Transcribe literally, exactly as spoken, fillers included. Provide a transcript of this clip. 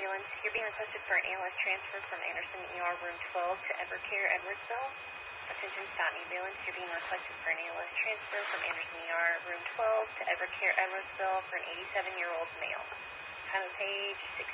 ambulance. You're being requested for an A L S transfer from Anderson E R room twelve to Evercare, Edwardsville. Attention Scott ambulance. You're being requested for an A L S transfer from Anderson E R room twelve to Evercare, Edwardsville for an eighty-seven-year-old male. Time of page six